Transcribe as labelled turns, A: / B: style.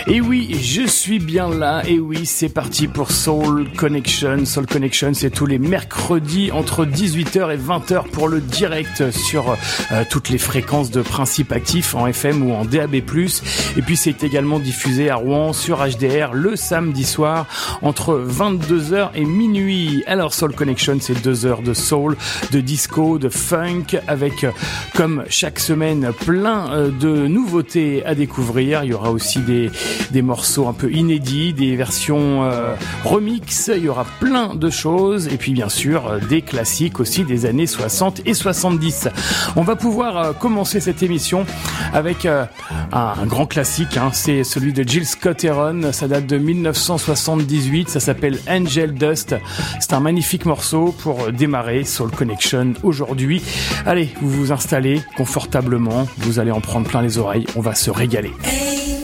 A: Et oui, je suis bien là. Et oui, c'est parti pour Soul Connection. Soul Connection, c'est tous les mercredis entre 18h et 20h pour le direct sur toutes les fréquences de Principe Actif en FM ou en DAB+. Et puis c'est également diffusé à Rouen sur HDR le samedi soir entre 22h et minuit. Alors Soul Connection, c'est 2 heures de soul, de disco, de funk avec, comme chaque semaine, plein de nouveautés à découvrir. Il y aura aussi des morceaux un peu inédits, des versions remix, il y aura plein de choses et puis bien sûr des classiques aussi des années 60 et 70. On va pouvoir commencer cette émission avec un grand classique, c'est celui de Jill Scott-Heron, ça date de 1978, ça s'appelle Angel Dust. C'est un magnifique morceau pour démarrer Soul Connection aujourd'hui. Allez, vous vous installez confortablement, vous allez en prendre plein les oreilles, on va se régaler.